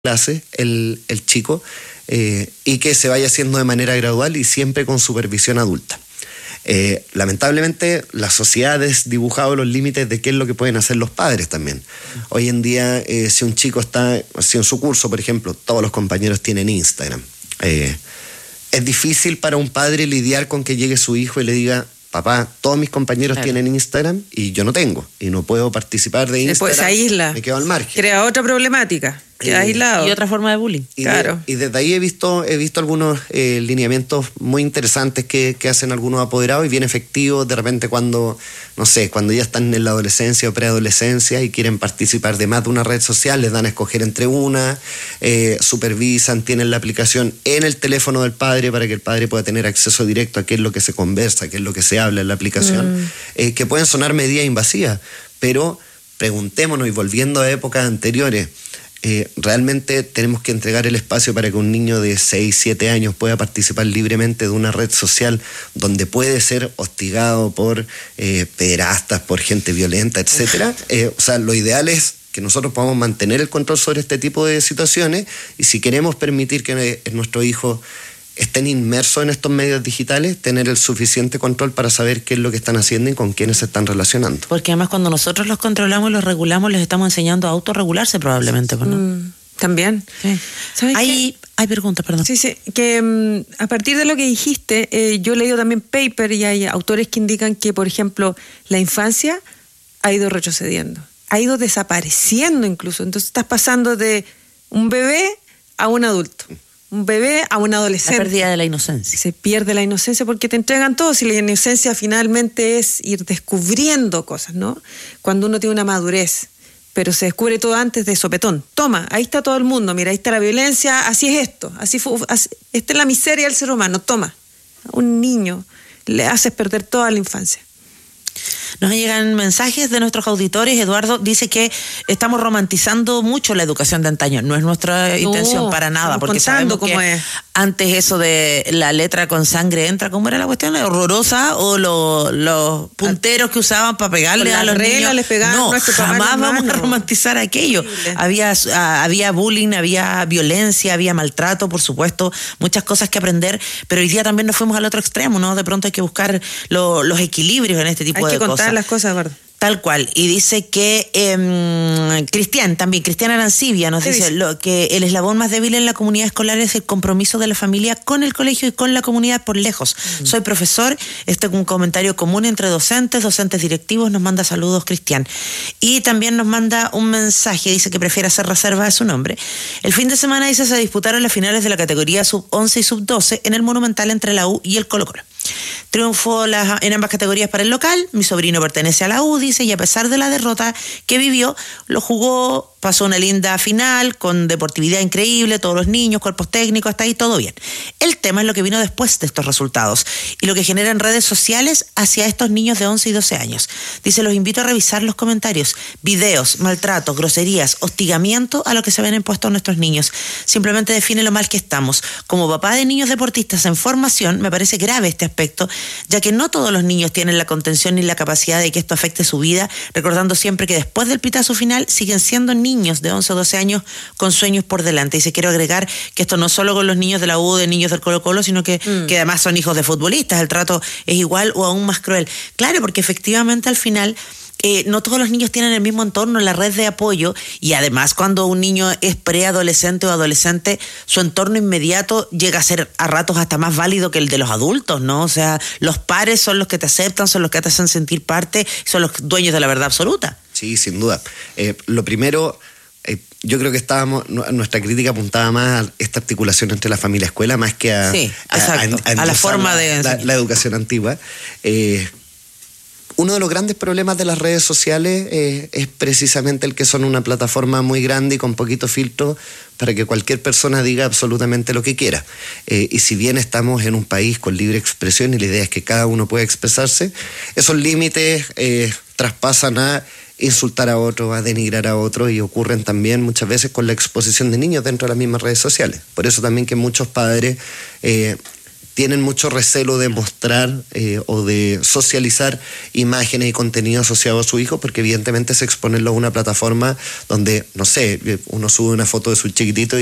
clase el chico, y que se vaya haciendo de manera gradual y siempre con supervisión adulta. Lamentablemente la sociedad ha desdibujado los límites de qué es lo que pueden hacer los padres también. Hoy en día, si un chico está, si en su curso, por ejemplo, todos los compañeros tienen Instagram, es difícil para un padre lidiar con que llegue su hijo y le diga: papá, todos mis compañeros tienen Instagram y yo no tengo, y no puedo participar de Instagram. Después se aísla. Me quedo al margen. Crea otra problemática. Queda aislado. Y otra forma de bullying. Y desde ahí he visto algunos lineamientos muy interesantes que hacen algunos apoderados y bien efectivos de repente cuando ya están en la adolescencia o preadolescencia y quieren participar de más de una red social, les dan a escoger entre una, supervisan, tienen la aplicación en el teléfono del padre para que el padre pueda tener acceso directo a qué es lo que se conversa, qué es lo que se habla en la aplicación, que pueden sonar medidas invasivas, pero preguntémonos, y volviendo a épocas anteriores, realmente tenemos que entregar el espacio para que un niño de 6, 7 años pueda participar libremente de una red social donde puede ser hostigado por pederastas, por gente violenta, etcétera. Lo ideal es que nosotros podamos mantener el control sobre este tipo de situaciones, y si queremos permitir que nuestros hijos estén inmersos en estos medios digitales, tener el suficiente control para saber qué es lo que están haciendo y con quiénes se están relacionando. Porque además cuando nosotros los controlamos y los regulamos, les estamos enseñando a autorregularse probablemente, ¿no? También. Sí. Hay preguntas, perdón. Sí, que a partir de lo que dijiste, yo he leído también paper y hay autores que indican que, por ejemplo, la infancia ha ido retrocediendo, ha ido desapareciendo incluso. Entonces estás pasando de un bebé a un adulto. Un bebé a un adolescente. La pérdida de la inocencia. Se pierde la inocencia porque te entregan todo. Si la inocencia finalmente es ir descubriendo cosas, ¿no? Cuando uno tiene una madurez, pero se descubre todo antes de sopetón. Toma, ahí está todo el mundo, mira, ahí está la violencia, así es esto, esta es la miseria del ser humano, toma. A un niño le haces perder toda la infancia. Nos llegan mensajes de nuestros auditores. Eduardo dice que estamos romantizando mucho la educación de antaño. No es nuestra intención para nada, porque sabemos que antes eso de la letra con sangre entra, ¿cómo era la cuestión? Horrorosa, o los punteros que usaban para pegarle a los niños. Les pegaban, no, jamás vamos a romantizar aquello. Había bullying, había violencia, había maltrato, por supuesto, muchas cosas que aprender, pero hoy día también nos fuimos al otro extremo, ¿no? De pronto hay que buscar los equilibrios en este tipo de cosas. Las cosas, ¿verdad? Tal cual. Y dice que Cristian Arancibia nos dice que el eslabón más débil en la comunidad escolar es el compromiso de la familia con el colegio y con la comunidad por lejos. Soy profesor, este es un comentario común entre docentes directivos. Nos manda saludos Cristian. Y también nos manda un mensaje, dice que prefiere hacer reserva de su nombre. El fin de semana, dice, se disputaron las finales de la categoría sub-11 y sub-12 en el Monumental entre la U y el Colo-Colo. Triunfó en ambas categorías para el local. Mi sobrino pertenece a la U, dice, y a pesar de la derrota que vivió, lo jugó, pasó una linda final con deportividad increíble, todos los niños, cuerpos técnicos, hasta ahí todo bien. El tema es lo que vino después de estos resultados y lo que genera en redes sociales hacia estos niños de 11 y 12 años. Dice, los invito a revisar los comentarios, videos, maltratos, groserías, hostigamiento a lo que se ven impuestos a nuestros niños. Simplemente define lo mal que estamos. Como papá de niños deportistas en formación, me parece grave este aspecto, ya que no todos los niños tienen la contención ni la capacidad de que esto afecte su vida, recordando siempre que después del pitazo final siguen siendo niños de 11 o 12 años con sueños por delante. Y se quiero agregar que esto no solo con los niños de la U, de niños del Colo-Colo, sino que además son hijos de futbolistas, el trato es igual o aún más cruel. Claro, porque efectivamente al final no todos los niños tienen el mismo entorno, la red de apoyo, y además cuando un niño es preadolescente o adolescente, su entorno inmediato llega a ser a ratos hasta más válido que el de los adultos, ¿no? O sea, los pares son los que te aceptan, son los que te hacen sentir parte, son los dueños de la verdad absoluta. Sí, sin duda. Lo primero, yo creo que nuestra crítica apuntaba más a esta articulación entre la familia y la escuela, más que a la forma de la educación antigua. Uno de los grandes problemas de las redes sociales es precisamente el que son una plataforma muy grande y con poquito filtro para que cualquier persona diga absolutamente lo que quiera. Y si bien estamos en un país con libre expresión y la idea es que cada uno pueda expresarse, esos límites traspasan a insultar a otro, a denigrar a otro, y ocurren también muchas veces con la exposición de niños dentro de las mismas redes sociales. Por eso también que muchos padres tienen mucho recelo de mostrar o de socializar imágenes y contenido asociado a su hijo, porque evidentemente es exponerlo a una plataforma donde, no sé, uno sube una foto de su chiquitito